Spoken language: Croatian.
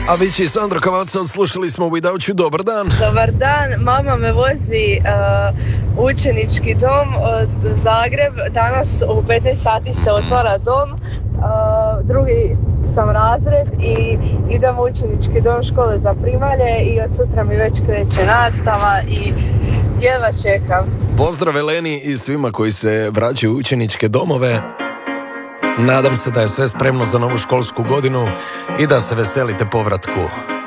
Avicii i Sandro Cavazza, slušali smo Without You, dobar dan. Dobar dan, mama me vozi u učenički dom Zagreb, danas u 15 sati se otvara dom, drugi sam razred i idem u učenički dom škole za primalje i od sutra mi već kreće nastava i jedva čekam. Pozdrav Eleni i svima koji se vraćaju u učeničke domove. Nadam se da je sve spremno za novu školsku godinu i da se veselite povratku.